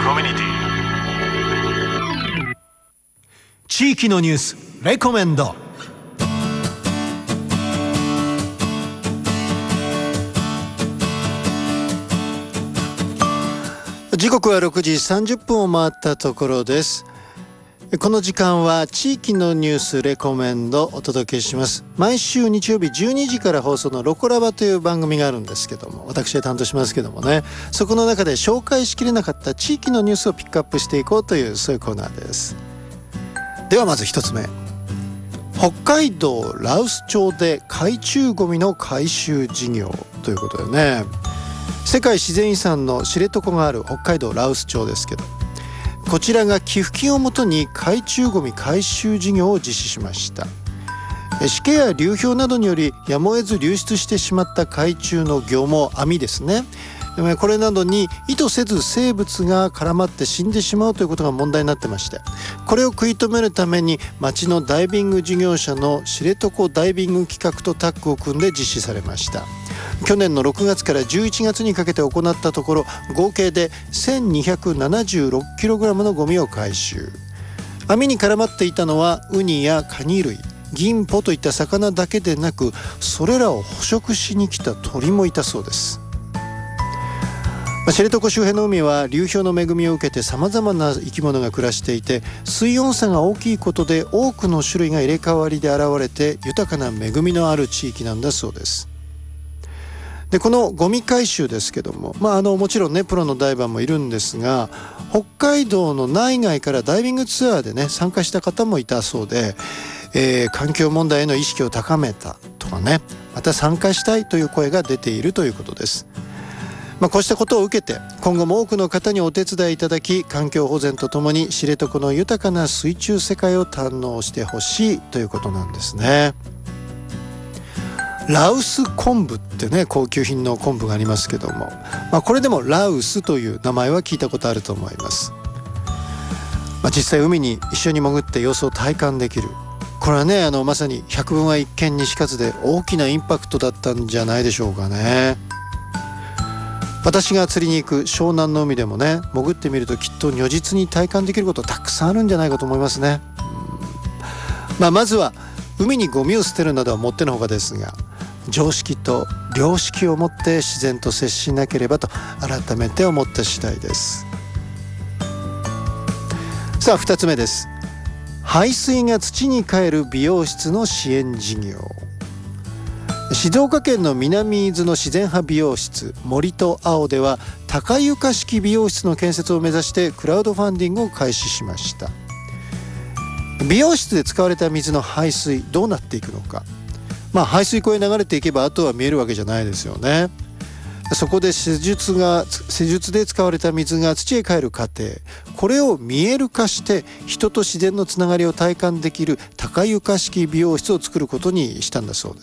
コミュニティ。 地域のニュースレコメンド。時刻は6時30分を回ったところです。この時間は地域のニュースレコメンドをお届けします。毎週日曜日12時から放送のロコラバという番組があるんですけども、私が担当しますけどもね、そこの中で紹介しきれなかった地域のニュースをピックアップしていこうという、そういうコーナーです。ではまず一つ目、北海道羅臼町で海中ゴミの回収事業ということでね、世界自然遺産の知床がある北海道羅臼町ですけど、こちらが寄付金をもとに海中ゴミ回収事業を実施しました。しけや流氷などによりやむを得ず流出してしまった海中の漁網、網ですね、これなどに意図せず生物が絡まって死んでしまうということが問題になってまして、これを食い止めるために町のダイビング事業者の知床ダイビング企画とタッグを組んで実施されました。去年の6月から11月にかけて行ったところ、合計で 1276kg のゴミを回収。網に絡まっていたのはウニやカニ類、銀ポといった魚だけでなく、それらを捕食しに来た鳥もいたそうです。知床周辺の海は流氷の恵みを受けてさまざまな生き物が暮らしていて、水温差が大きいことで多くの種類が入れ替わりで現れて豊かな恵みのある地域なんだそうです。でこのゴミ回収ですけども、もちろんねプロのダイバーもいるんですが、北海道の内外からダイビングツアーでね参加した方もいたそうで、環境問題への意識を高めたとかね、また参加したいという声が出ているということです。こうしたことを受けて今後も多くの方にお手伝いいただき、環境保全とともに知床の豊かな水中世界を堪能してほしいということなんですね。羅臼昆布ってね、高級品の昆布がありますけども、これでも羅臼という名前は聞いたことあると思います。実際海に一緒に潜って様子を体感できる、これはねまさに百聞は一見にしかずで大きなインパクトだったんじゃないでしょうかね。私が釣りに行く湘南の海でもね、潜ってみるときっと如実に体感できることたくさんあるんじゃないかと思いますね。まずは海にゴミを捨てるなどはもってのほかですが、常識と良識を持って自然と接しなければと改めて思った次第です。さあ2つ目です。排水が土に還る美容室の支援事業。静岡県の南伊豆の自然派美容室森と青では、高床式美容室の建設を目指してクラウドファンディングを開始しました。美容室で使われた水の排水どうなっていくのか、排水溝へ流れていけばあとは見えるわけじゃないですよね。そこで施術で使われた水が土へ帰る過程、これを見える化して人と自然のつながりを体感できる高床式美容室を作ることにしたんだそうで